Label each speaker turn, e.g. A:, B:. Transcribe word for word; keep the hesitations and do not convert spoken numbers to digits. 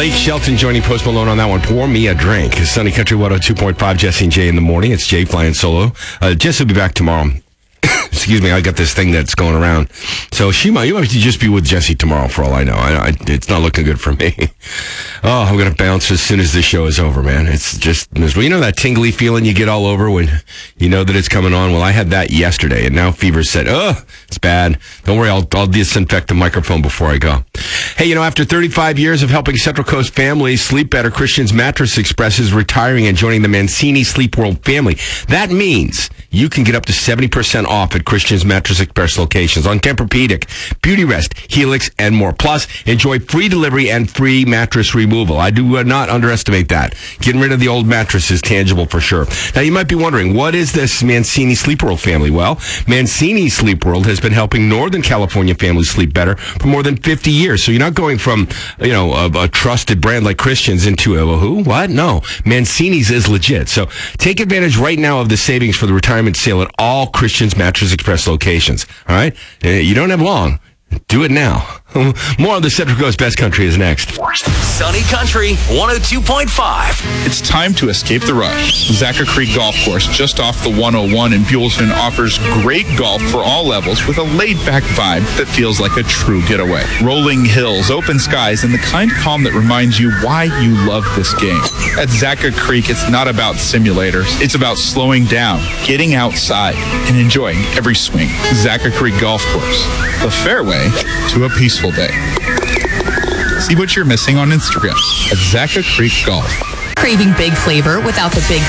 A: Blake Shelton joining Post Malone on that one. Pour me a drink. Sunny Country one oh two point five, Jesse and Jay in the morning. It's Jay flying solo. Uh, Jesse will be back tomorrow. Excuse me, I got this thing that's going around. So she might, you might just be with Jesse tomorrow for all I know. I, I, it's not looking good for me. Oh, I'm going to bounce as soon as this show is over, man. It's just miserable. You know that tingly feeling you get all over when you know that it's coming on? Well, I had that yesterday, and now fever said, oh, it's bad. Don't worry, I'll, I'll disinfect the microphone before I go. Hey, you know, after thirty-five years of helping Central Coast families sleep better, Christian's Mattress Express is retiring and joining the Mancini Sleep World family. That means you can get up to seventy percent off at Christian's Mattress Express locations on Tempur-Pedic, Beauty Rest, Helix, and more. Plus, enjoy free delivery and free mattress removal. I do not underestimate that. Getting rid of the old mattress is tangible for sure. Now, you might be wondering, what is this Mancini Sleep World family? Well, Mancini Sleep World has been helping Northern California families sleep better for more than fifty years. So you're not going from, you know, a, a trusted brand like Christian's into a, a who? What? No. Mancini's is legit. So take advantage right now of the savings for the retirement sale at all Christian's Mattress Express locations. All right? Uh, you don't have long. Do it now. More of the Central Coast Best Country is next.
B: Sunny Country one oh two point five.
C: It's time to escape the rush. Zacha Creek Golf Course, just off the one oh one in Buellton, offers great golf for all levels with a laid-back vibe that feels like a true getaway. Rolling hills, open skies, and the kind of calm that reminds you why you love this game. At Zacha Creek, it's not about simulators. It's about slowing down, getting outside, and enjoying every swing. Zacha Creek Golf Course, the fairway to a peaceful day. See what you're missing on Instagram at Zacha Creek Golf.
D: Craving big flavor without the big